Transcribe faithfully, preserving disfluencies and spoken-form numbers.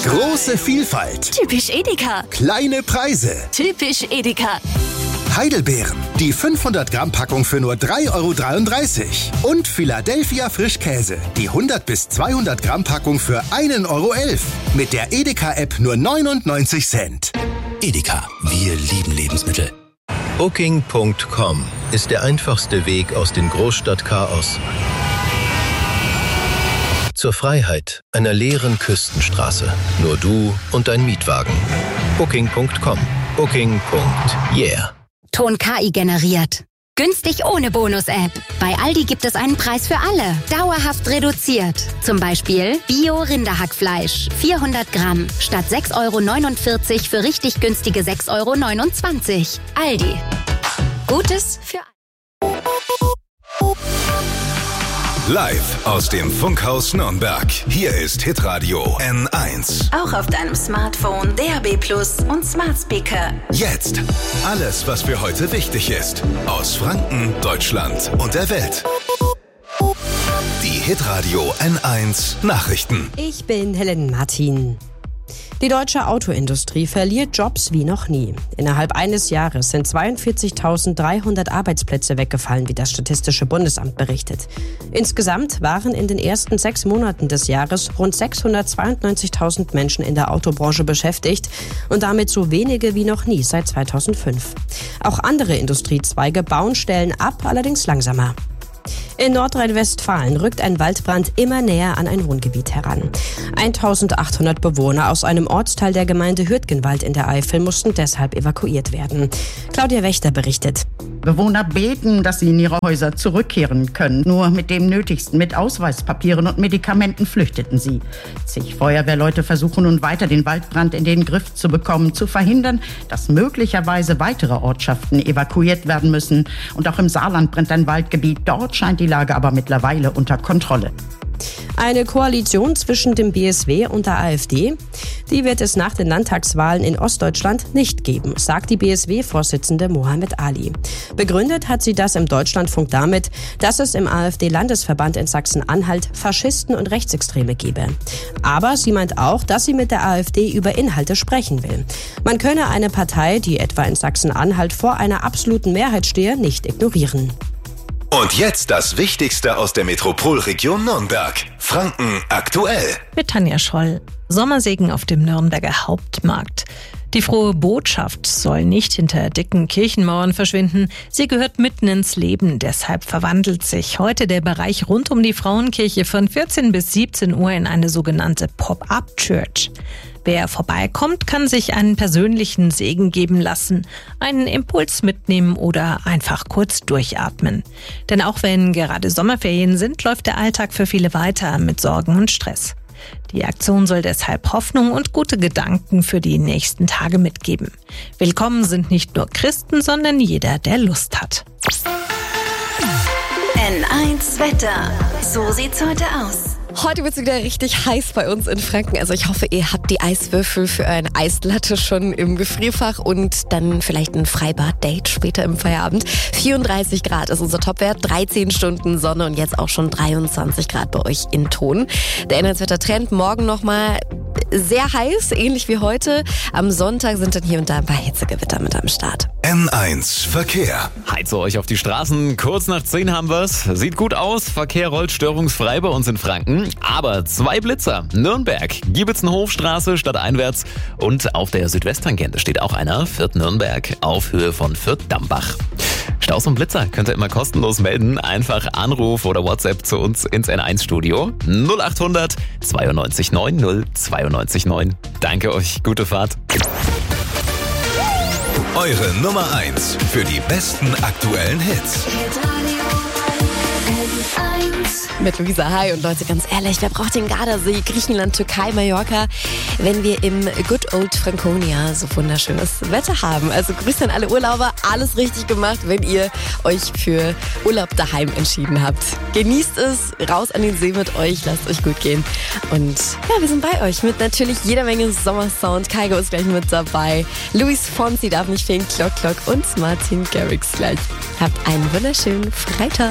Große Vielfalt. Typisch Edeka. Kleine Preise. Typisch Edeka. Heidelbeeren. Die fünfhundert Gramm Packung für nur drei Euro dreiunddreißig. Und Philadelphia Frischkäse. Die hundert bis zweihundert Gramm Packung für ein Euro elf. Mit der Edeka-App nur neunundneunzig Cent. Edeka, wir lieben Lebensmittel. Booking Punkt com ist der einfachste Weg aus dem Großstadtchaos zur Freiheit einer leeren Küstenstraße. Nur du und dein Mietwagen. Booking Punkt com. Booking. Yeah. Ton K I generiert. Günstig ohne Bonus-App. Bei Aldi gibt es einen Preis für alle. Dauerhaft reduziert. Zum Beispiel Bio-Rinderhackfleisch. vierhundert Gramm. Statt sechs Euro neunundvierzig für richtig günstige sechs Euro neunundzwanzig. Aldi. Gutes für alle. Live aus dem Funkhaus Nürnberg. Hier ist Hitradio N eins. Auch auf deinem Smartphone, D A B Plus und Smart Speaker. Jetzt alles, was für heute wichtig ist. Aus Franken, Deutschland und der Welt. Die Hitradio N eins Nachrichten. Ich bin Helen Martin. Die deutsche Autoindustrie verliert Jobs wie noch nie. Innerhalb eines Jahres sind zweiundvierzigtausenddreihundert Arbeitsplätze weggefallen, wie das Statistische Bundesamt berichtet. Insgesamt waren in den ersten sechs Monaten des Jahres rund sechshundertzweiundneunzigtausend Menschen in der Autobranche beschäftigt und damit so wenige wie noch nie seit zweitausendfünf. Auch andere Industriezweige bauen Stellen ab, allerdings langsamer. In Nordrhein-Westfalen rückt ein Waldbrand immer näher an ein Wohngebiet heran. eintausendachthundert Bewohner aus einem Ortsteil der Gemeinde Hürtgenwald in der Eifel mussten deshalb evakuiert werden. Claudia Wächter berichtet. Bewohner beten, dass sie in ihre Häuser zurückkehren können. Nur mit dem Nötigsten, mit Ausweispapieren und Medikamenten flüchteten sie. Zig Feuerwehrleute versuchen nun weiter, den Waldbrand in den Griff zu bekommen, zu verhindern, dass möglicherweise weitere Ortschaften evakuiert werden müssen. Und auch im Saarland brennt ein Waldgebiet. Dort scheint die Lage aber mittlerweile unter Kontrolle. Eine Koalition zwischen dem B S W und der AfD, die wird es nach den Landtagswahlen in Ostdeutschland nicht geben, sagt die B S W-Vorsitzende Mohammed Ali. Begründet hat sie das im Deutschlandfunk damit, dass es im AfD-Landesverband in Sachsen-Anhalt Faschisten und Rechtsextreme gebe. Aber sie meint auch, dass sie mit der AfD über Inhalte sprechen will. Man könne eine Partei, die etwa in Sachsen-Anhalt vor einer absoluten Mehrheit stehe, nicht ignorieren. Und jetzt das Wichtigste aus der Metropolregion Nürnberg. Franken aktuell. Mit Tanja Scholl. Sommersegen auf dem Nürnberger Hauptmarkt. Die frohe Botschaft soll nicht hinter dicken Kirchenmauern verschwinden. Sie gehört mitten ins Leben. Deshalb verwandelt sich heute der Bereich rund um die Frauenkirche von vierzehn bis siebzehn Uhr in eine sogenannte Pop-up-Church. Wer vorbeikommt, kann sich einen persönlichen Segen geben lassen, einen Impuls mitnehmen oder einfach kurz durchatmen. Denn auch wenn gerade Sommerferien sind, läuft der Alltag für viele weiter mit Sorgen und Stress. Die Aktion soll deshalb Hoffnung und gute Gedanken für die nächsten Tage mitgeben. Willkommen sind nicht nur Christen, sondern jeder, der Lust hat. N eins Wetter. So sieht's heute aus. Heute wird es wieder richtig heiß bei uns in Franken. Also ich hoffe, ihr habt die Eiswürfel für euren Eislatte schon im Gefrierfach und dann vielleicht ein Freibad-Date später im Feierabend. vierunddreißig Grad ist unser Topwert, dreizehn Stunden Sonne und jetzt auch schon dreiundzwanzig Grad bei euch in Thon. Der Inlandswettertrend morgen nochmal sehr heiß, ähnlich wie heute. Am Sonntag sind dann hier und da ein paar Hitzegewitter mit am Start. N eins Verkehr. Heize euch auf die Straßen. Kurz nach zehn haben wir's. Sieht gut aus. Verkehr rollt störungsfrei bei uns in Franken. Aber zwei Blitzer. Nürnberg, Giebitzenhofstraße stadteinwärts. Und auf der Südwesttangente steht auch einer. Fürth Nürnberg auf Höhe von Fürth-Dambach. Staus und Blitzer könnt ihr immer kostenlos melden. Einfach Anruf oder WhatsApp zu uns ins N eins Studio. null achthundert zweiundneunzig neun null zweiundneunzig neun. Danke euch. Gute Fahrt. Eure Nummer eins für die besten aktuellen Hits. Mit Luisa, hi. Und Leute, ganz ehrlich, wer braucht den Gardasee, Griechenland, Türkei, Mallorca, wenn wir im Good Old Franconia so wunderschönes Wetter haben? Also Grüße an alle Urlauber, alles richtig gemacht, wenn ihr euch für Urlaub daheim entschieden habt. Genießt es, raus an den See mit euch, lasst euch gut gehen. Und ja, wir sind bei euch mit natürlich jeder Menge Sommersound. Kaigo ist gleich mit dabei. Luis Fonsi darf nicht fehlen, Clock Clock und Martin Garrix gleich. Habt einen wunderschönen Freitag.